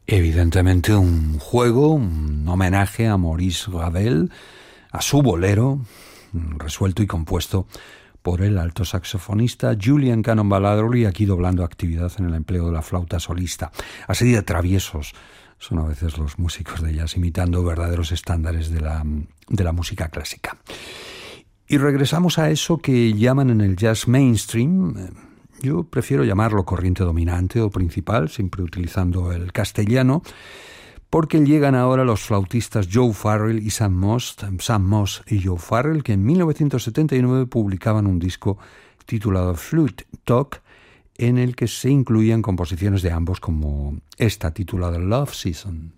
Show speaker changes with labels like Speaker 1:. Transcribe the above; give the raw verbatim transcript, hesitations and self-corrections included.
Speaker 1: Evidentemente un juego, un homenaje a Maurice Ravel, a su bolero, resuelto y compuesto por el alto saxofonista Julian Cannon Baladry, aquí doblando actividad en el empleo de la flauta solista. Así de traviesos son a veces los músicos de jazz, imitando verdaderos estándares de la, de la música clásica. Y regresamos a eso que llaman en el jazz mainstream. Yo prefiero llamarlo corriente dominante o principal, siempre utilizando el castellano, porque llegan ahora los flautistas Joe Farrell y Sam Moss, Sam Moss y Joe Farrell, que en mil novecientos setenta y nueve publicaban un disco titulado Flute Talk, en el que se incluían composiciones de ambos como esta titulada Love Season.